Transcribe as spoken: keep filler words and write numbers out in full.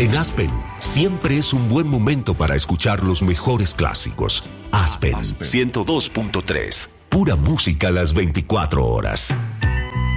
En Aspen, siempre es un buen momento para escuchar los mejores clásicos. Aspen, ciento dos punto tres. Pura música a las veinticuatro horas.